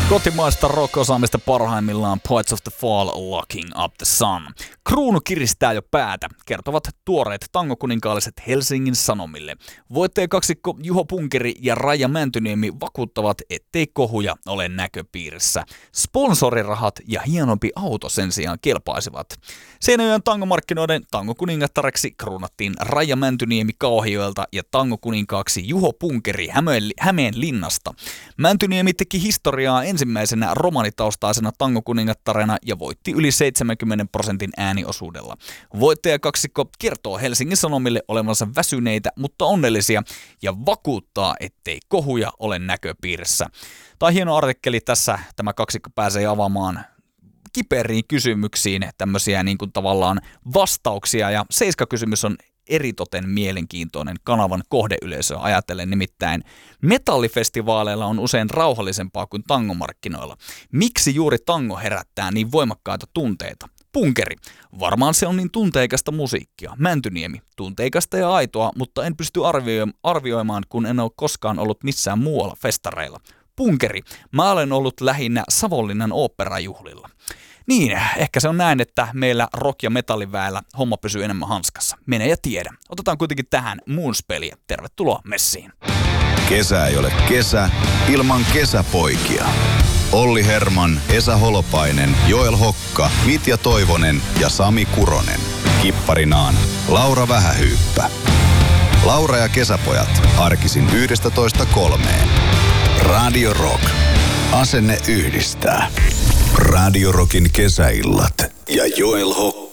Kotimaista rock-osaamista parhaimmillaan Poets of the Fall, Locking Up the Sun. Kruunu kiristää jo päätä, kertovat tuoreet tangokuninkaalliset Helsingin Sanomille. Voittajakaksi Juho Punkeri ja Raija Mäntyniemi vakuuttavat, ettei kohuja ole näköpiirissä. Sponsorirahat ja hienompi auto sen sijaan kelpaisivat. Seinäjoen tangomarkkinoiden tangokuningattareksi kruunattiin Raija Mäntyniemi Kauhajoelta ja tangokuninkaaksi Juho Punkeri Hämeenlinnasta. Mäntyniemi teki historiaa ensimmäisenä romanitaustaisena tangokuningattarena ja voitti yli 70% ääniosuudella. Voittajakaksikko kertoo Helsingin Sanomille olevansa väsyneitä, mutta onnellisia ja vakuuttaa, ettei kohuja ole näköpiirissä. Tämä on hieno artikkeli tässä. Tämä kaksikko pääsee avaamaan kiperiin kysymyksiin tämmöisiä niin kuin tavallaan vastauksia, ja 7-kysymys on eritoten mielenkiintoinen kanavan kohdeyleisöä ajatellen, nimittäin metallifestivaaleilla on usein rauhallisempaa kuin tangomarkkinoilla. Miksi juuri tango herättää niin voimakkaita tunteita? Punkeri. Varmaan se on niin tunteikasta musiikkia. Mäntyniemi. Tunteikasta ja aitoa, mutta en pysty arvioimaan, kun en ole koskaan ollut missään muualla festareilla. Punkeri. Mä olen ollut lähinnä Savonlinnan oopperajuhlilla. Niin, ehkä se on näin, että meillä rock- ja metalliväellä homma pysyy enemmän hanskassa. Mene ja tiedä. Otetaan kuitenkin tähän Moons-peliä. Tervetuloa messiin. Kesä ei ole kesä ilman kesäpoikia. Olli Herman, Esa Holopainen, Joel Hokka, Mitja Toivonen ja Sami Kuronen. Kipparinaan Laura Vähähyyppä. Laura ja kesäpojat arkisin 11.3. Radio Rock. Asenne yhdistää. Radio Rockin kesäillat ja Joel Hokka.